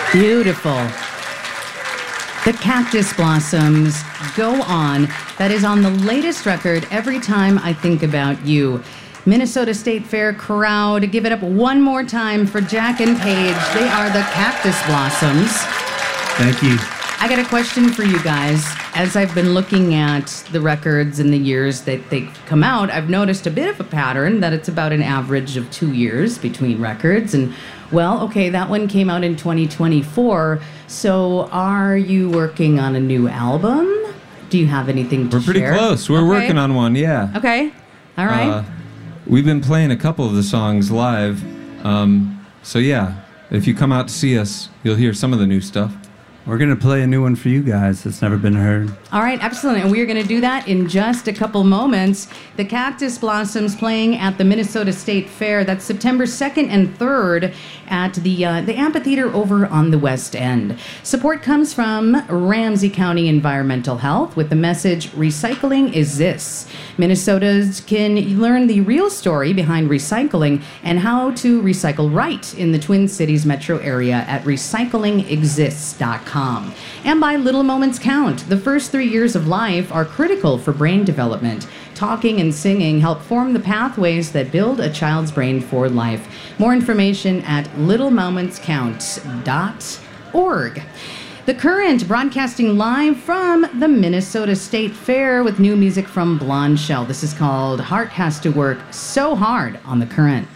Beautiful. The Cactus Blossoms, Go On. That is on the latest record, Every Time I Think About You. Minnesota State Fair crowd, give it up one more time for Jack and Paige. They are the Cactus Blossoms. Thank you. I got a question for you guys. As I've been looking at the records in the years that they come out, I've noticed a bit of a pattern that it's about an average of 2 years between records. And, well, okay, that one came out in 2024. So are you working on a new album? Do you have anything to share? We're pretty close. We're working on one, yeah. Okay. All right. We've been playing a couple of the songs live. So, yeah, if you come out to see us, you'll hear some of the new stuff. We're going to play a new one for you guys that's never been heard. All right, excellent. And we're going to do that in just a couple moments. The Cactus Blossoms playing at the Minnesota State Fair. That's September 2nd and 3rd at the amphitheater over on the West End. Support comes from Ramsey County Environmental Health with the message, Recycling is This. Minnesotans can learn the real story behind recycling and how to recycle right in the Twin Cities metro area at recyclingexists.com. And by Little Moments Count. The first 3 years of life are critical for brain development. Talking and singing help form the pathways that build a child's brain for life. More information at littlemomentscount.org. The Current, broadcasting live from the Minnesota State Fair with new music from Blonde Shell. This is called Heart Has to Work So Hard on The Current.